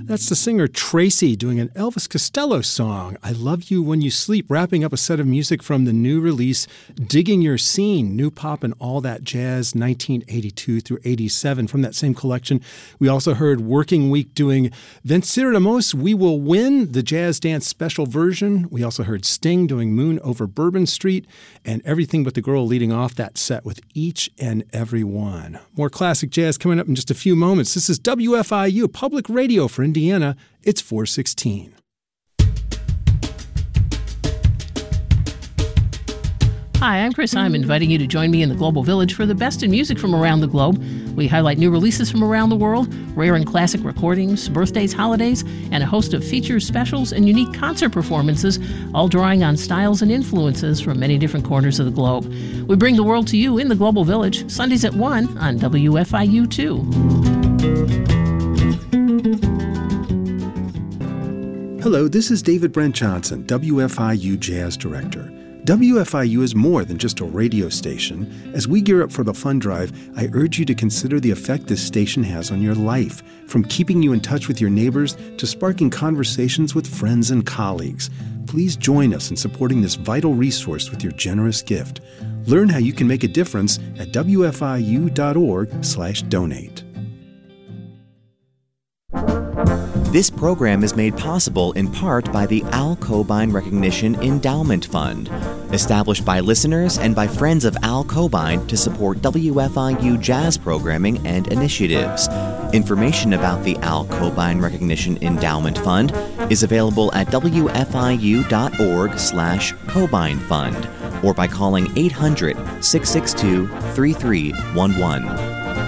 That's the singer Tracy doing an Elvis Costello song, I Love You When You Sleep, wrapping up a set of music from the new release, Digging Your Scene, New Pop and All That Jazz, 1982 through 87. From that same collection, we also heard Working Week doing Venceremos, We Will Win, the Jazz Dance Special version. We also heard Sting doing Moon Over Bourbon Street, and Everything But the Girl leading off that set with Each and Every One. More classic jazz coming up in just a few moments. This is WFIU, Public Radio for Indiana. It's 4:16. Hi, I'm Chris. I'm inviting you to join me in the Global Village for the best in music from around the globe. We highlight new releases from around the world, rare and classic recordings, birthdays, holidays, and a host of features, specials, and unique concert performances, all drawing on styles and influences from many different corners of the globe. We bring the world to you in the Global Village, Sundays at 1 on WFIU 2. Hello, this is David Brent Johnson, WFIU Jazz Director. WFIU is more than just a radio station. As we gear up for the fund drive, I urge you to consider the effect this station has on your life, from keeping you in touch with your neighbors to sparking conversations with friends and colleagues. Please join us in supporting this vital resource with your generous gift. Learn how you can make a difference at wfiu.org/donate. This program is made possible in part by the Al Cobain Recognition Endowment Fund, established by listeners and by friends of Al Cobain to support WFIU jazz programming and initiatives. Information about the Al Cobain Recognition Endowment Fund is available at wfiu.org/Cobain Fund or by calling 800-662-3311.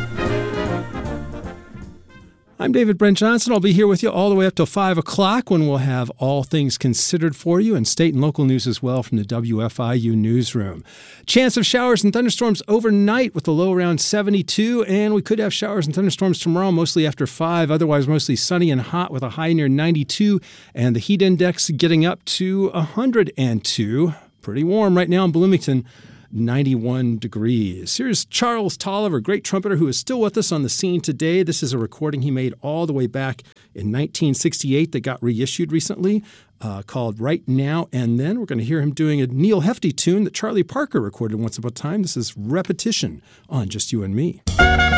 I'm David Brent Johnson. I'll be here with you all the way up till 5 o'clock when we'll have all things considered for you and state and local news as well from the WFIU newsroom. Chance of showers and thunderstorms overnight with a low around 72, and we could have showers and thunderstorms tomorrow, mostly after 5. Otherwise, mostly sunny and hot with a high near 92, and the heat index getting up to 102. Pretty warm right now in Bloomington. 91 degrees. Here's Charles Tolliver, great trumpeter who is still with us on the scene today. This is a recording he made all the way back in 1968 that got reissued recently, called Right Now and Then. We're going to hear him doing a Neil Hefti tune that Charlie Parker recorded once upon a time. This is Repetition on Just You and Me.